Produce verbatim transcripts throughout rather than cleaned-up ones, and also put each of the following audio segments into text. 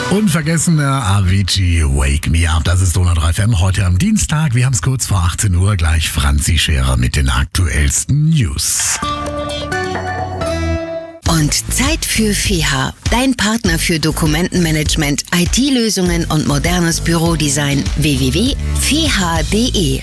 Unvergessene Avicii, Wake Me Up, das ist Donau drei F M heute am Dienstag. Wir haben es kurz vor achtzehn Uhr, gleich Franzi Scherer mit den aktuellsten News. Und Zeit für F E H A, dein Partner für Dokumentenmanagement, I T-Lösungen und modernes Bürodesign. w w w punkt f e h a punkt d e.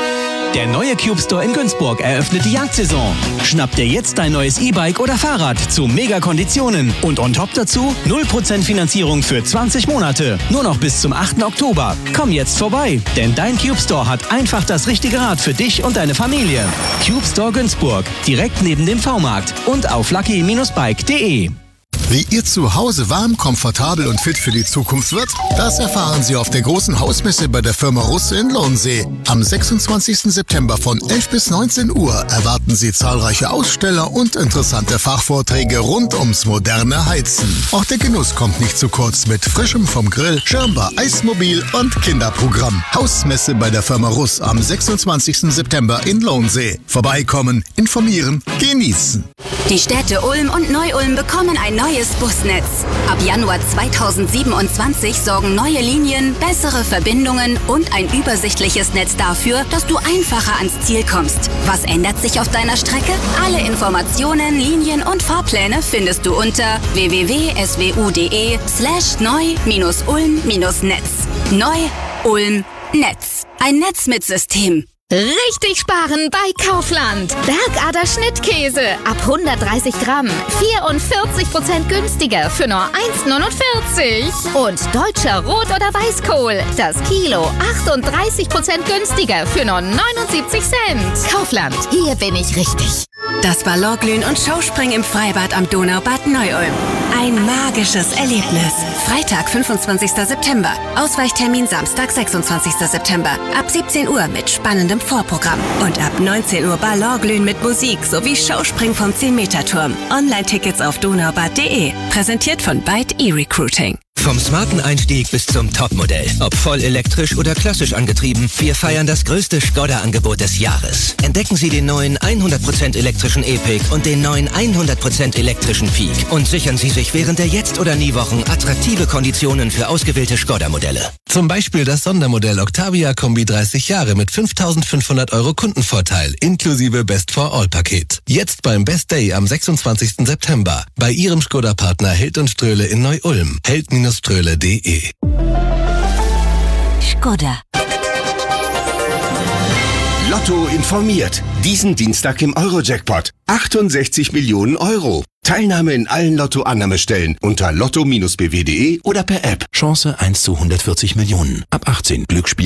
Der neue Cube Store in Günzburg eröffnet die Jagdsaison. Schnapp dir jetzt dein neues E-Bike oder Fahrrad zu Mega-Konditionen. Und on top dazu null Prozent Finanzierung für zwanzig Monate. Nur noch bis zum achten Oktober. Komm jetzt vorbei, denn dein Cube Store hat einfach das richtige Rad für dich und deine Familie. Cube Store Günzburg, direkt neben dem V-Markt und auf lucky Bindestrich bike punkt d e. Wie Ihr Zuhause warm, komfortabel und fit für die Zukunft wird, das erfahren Sie auf der großen Hausmesse bei der Firma Russe in Lohnsee. Am sechsundzwanzigsten September von elf bis neunzehn Uhr erwarten Sie zahlreiche Aussteller und interessante Fachvorträge rund ums moderne Heizen. Auch der Genuss kommt nicht zu kurz mit frischem vom Grill, Schirmbar, Eismobil und Kinderprogramm. Hausmesse bei der Firma Russ am sechsundzwanzigsten September in Lohnsee. Vorbeikommen, informieren, genießen. Die Städte Ulm und Neu-Ulm bekommen ein neues Busnetz. Ab Januar zweitausendsiebenundzwanzig sorgen neue Linien, bessere Verbindungen und ein übersichtliches Netz dafür, dass du einfacher ans Ziel kommst. Was ändert sich auf deiner Strecke? Alle Informationen, Linien und Fahrpläne findest du unter w w w punkt s w u punkt d e slash neu ulm netz. Neu-Ulm Netz. Ein Netz mit System. Richtig sparen bei Kaufland. Bergader Schnittkäse ab hundertdreißig Gramm. vierundvierzig Prozent günstiger für nur eins neunundvierzig. Und deutscher Rot- oder Weißkohl. Das Kilo achtunddreißig Prozent günstiger für nur neunundsiebzig Cent. Kaufland, hier bin ich richtig. Das Ballonglühen und Showspringen im Freibad am Donaubad Neu-Ulm. Ein magisches Erlebnis. Freitag, fünfundzwanzigsten September. Ausweichtermin Samstag, sechsundzwanzigsten September. Ab siebzehn Uhr mit spannendem Vorprogramm. Und ab neunzehn Uhr Ballonglühen mit Musik sowie Showspringen vom zehn Meter Turm. Online-Tickets auf donaubad punkt d e. Präsentiert von Byte E-Recruiting. Vom smarten Einstieg bis zum Topmodell. Ob voll elektrisch oder klassisch angetrieben, wir feiern das größte Skoda-Angebot des Jahres. Entdecken Sie den neuen hundert Prozent elektrischen E-Pick und den neuen hundert Prozent elektrischen Peak. Und sichern Sie sich während der Jetzt- oder Nie-Wochen attraktive Konditionen für ausgewählte Skoda-Modelle. Zum Beispiel das Sondermodell Octavia Kombi dreißig Jahre mit fünftausendfünfhundert Euro Kundenvorteil inklusive Best-for-All-Paket. Jetzt beim Best Day am sechsundzwanzigsten September. Bei Ihrem Skoda-Partner Held und Ströhle in Neu-Ulm. Held Ströhle punkt d e. Skoda. Lotto informiert. Diesen Dienstag im Euro-Jackpot. achtundsechzig Millionen Euro. Teilnahme in allen Lotto-Annahmestellen unter lotto Bindestrich b w punkt d e oder per App. Chance eins zu hundertvierzig Millionen. Ab achtzehn. Glücksspiel.